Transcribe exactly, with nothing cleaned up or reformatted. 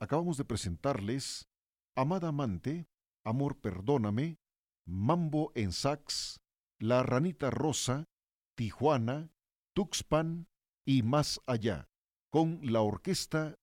acabamos de presentarles Amada Amante, Amor Perdóname, Mambo en Sax, La Ranita Rosa, Tijuana, Tuxpan y Más Allá, con la orquesta